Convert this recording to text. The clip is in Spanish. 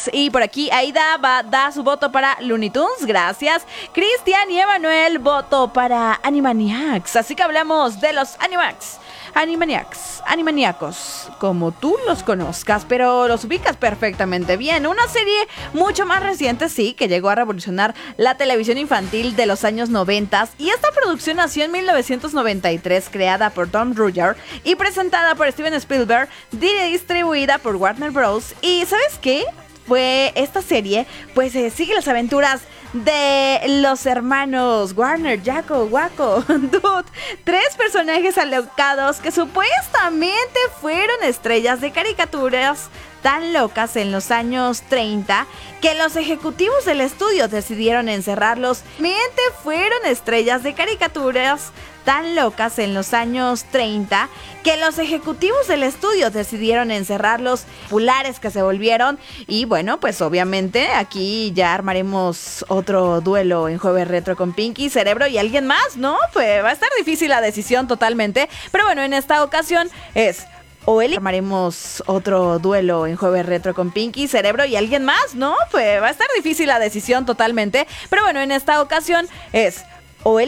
Animaniacs. Y por aquí Aida da su voto para Looney Tunes, gracias. Cristian y Emanuel, voto para Animaniacs. Así que hablamos de los Animaniacos, como tú los conozcas, pero los ubicas perfectamente bien. Una serie mucho más reciente, sí, que llegó a revolucionar la televisión infantil de los años 90. Y esta producción nació en 1993, creada por Tom Ruegger y presentada por Steven Spielberg, distribuida por Warner Bros. Y ¿sabes qué? Esta serie sigue las aventuras de los hermanos Warner, Jaco, Waco, Dude, 3 personajes alocados que supuestamente fueron estrellas de caricaturas tan locas en los años 30 que los ejecutivos del estudio decidieron encerrarlos. Fueron estrellas de caricaturas tan locas en los años 30 que los ejecutivos del estudio decidieron encerrarlos, populares que se volvieron. Y bueno, pues obviamente aquí ya armaremos otro duelo en Jueves Retro con Pinky, Cerebro y alguien más, ¿no? Pues va a estar difícil la decisión totalmente, pero bueno, en esta ocasión es armaremos otro duelo en Jueves Retro con Pinky, Cerebro y alguien más, ¿no? Pues va a estar difícil la decisión totalmente, pero bueno, en esta ocasión es